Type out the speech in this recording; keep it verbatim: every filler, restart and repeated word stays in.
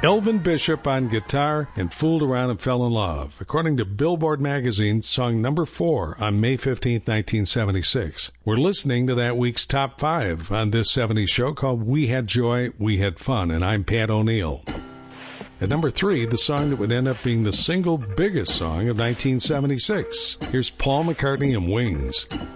Elvin Bishop on guitar and Fooled Around and Fell in Love, according to Billboard magazine, song number four on May fifteenth, nineteen seventy-six. We're listening to that week's top five on this seventies show called We Had Joy, We Had Fun, and I'm Pat O'Neill. At number three, the song that would end up being the single biggest song of nineteen seventy-six. Here's Paul McCartney and Wings.